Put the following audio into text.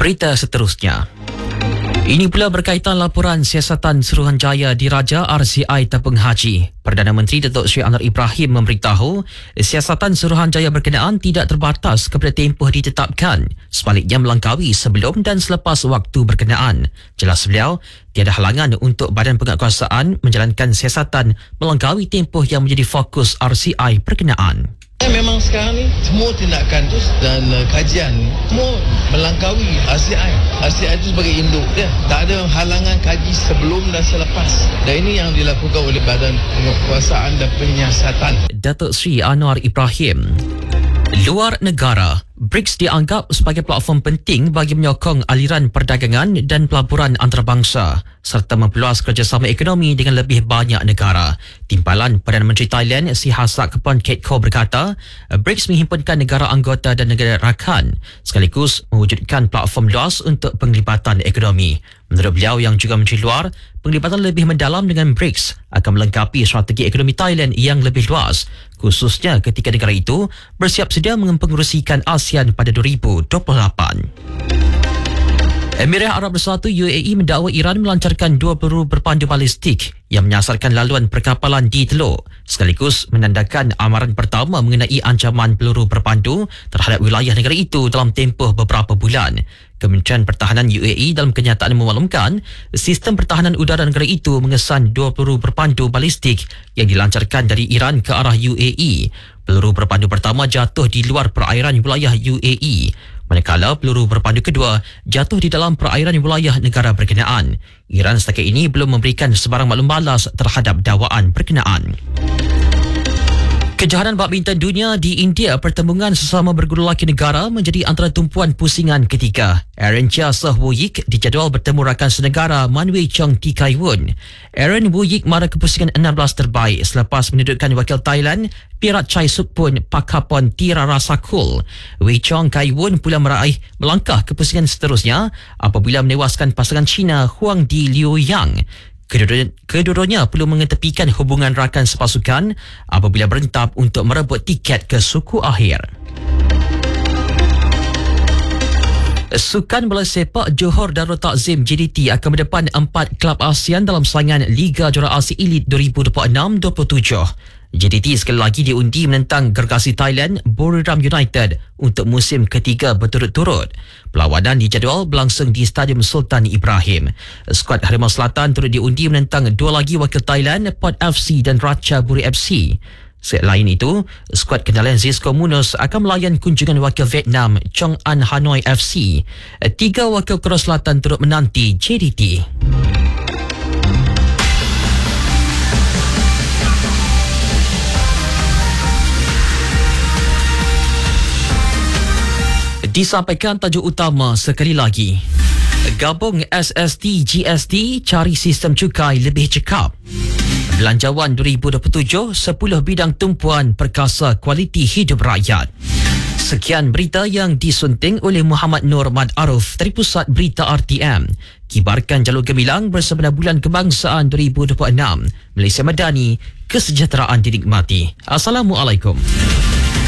Berita seterusnya. Ini pula berkaitan laporan siasatan Suruhanjaya Diraja RCI Tabung Haji. Perdana Menteri Datuk Seri Anwar Ibrahim memberitahu siasatan Suruhanjaya berkenaan tidak terbatas kepada tempoh ditetapkan, sebaliknya melangkaui sebelum dan selepas waktu berkenaan. Jelas beliau, tiada halangan untuk Badan Penguatkuasaan menjalankan siasatan melangkaui tempoh yang menjadi fokus RCI berkenaan. Memang sekarang ni semua tindakan tu dan kajian semua melangkaui RCI. RCI itu sebagai induk dia. Tak ada halangan kaji sebelum dan selepas. Dan ini yang dilakukan oleh Badan Penguatkuasaan dan Penyiasatan. Datuk Seri Anwar Ibrahim. Luar negara, BRICS dianggap sebagai platform penting bagi menyokong aliran perdagangan dan pelaburan antarabangsa serta memperluas kerjasama ekonomi dengan lebih banyak negara. Timbalan Perdana Menteri Thailand Sihasak Pongketko berkata, BRICS menghimpunkan negara anggota dan negara rakan sekaligus mewujudkan platform luas untuk penglibatan ekonomi. Menurut beliau yang juga Menteri Luar, penglibatan lebih mendalam dengan BRICS akan melengkapi strategi ekonomi Thailand yang lebih luas, khususnya ketika negara itu bersiap sedia mempengerusikan ASEAN pada 2028. Emirat Arab Bersatu UAE mendakwa Iran melancarkan 2 peluru berpandu balistik yang menyasarkan laluan perkapalan di Teluk, sekaligus menandakan amaran pertama mengenai ancaman peluru berpandu terhadap wilayah negara itu dalam tempoh beberapa bulan. Kementerian Pertahanan UAE dalam kenyataan memaklumkan sistem pertahanan udara negara itu mengesan 2 peluru berpandu balistik yang dilancarkan dari Iran ke arah UAE. Peluru berpandu pertama jatuh di luar perairan wilayah UAE, manakala peluru berpandu kedua jatuh di dalam perairan wilayah negara berkenaan. Iran setakat ini belum memberikan sebarang maklum balas terhadap dakwaan berkenaan. Kejohanan badminton dunia di India, pertembungan sesama berguru lelaki negara menjadi antara tumpuan pusingan ketiga. Aaron Chia Seh Woo Yik dijadual bertemu rakan senegara Man Wei Chong T Kai Woon. Aaron Woo Yik mara ke pusingan 16 terbaik selepas menedutkan wakil Thailand Pirat Chai Sukpun Pakapon Tirarasakul. Wei Chong Kai Woon pula meraih melangkah ke pusingan seterusnya apabila menewaskan pasangan Cina Huang Di Liu Yang. Kedua-duanya perlu mengetepikan hubungan rakan sepasukan apabila berentap untuk merebut tiket ke suku akhir. Sukan bola sepak Johor Darul Takzim JDT akan mendepan 4 kelab ASEAN dalam saingan Liga Juara Asia Elite 2026-27. JDT sekali lagi diundi menentang gergasi Thailand Buriram United untuk musim ketiga berturut-turut. Perlawanan dijadual berlangsung di Stadium Sultan Ibrahim. Skuad Harimau Selatan turut diundi menentang 2 lagi wakil Thailand, Port FC dan Ratchaburi FC. Selain itu, skuad kendalian Zisco Munos akan melayan kunjungan wakil Vietnam Chong An Hanoi FC. 3 wakil Korea Selatan turut menanti JDT. Disampaikan tajuk utama sekali lagi. Gabung SST GST, cari sistem cukai lebih cekap. Belanjawan 2027, 10 bidang tumpuan perkasa kualiti hidup rakyat. Sekian berita yang disunting oleh Muhammad Nur Mad Aruf dari Pusat Berita RTM. Kibarkan jalur gemilang bersama Bulan Kebangsaan 2026. Malaysia Madani, kesejahteraan dinikmati. Assalamualaikum.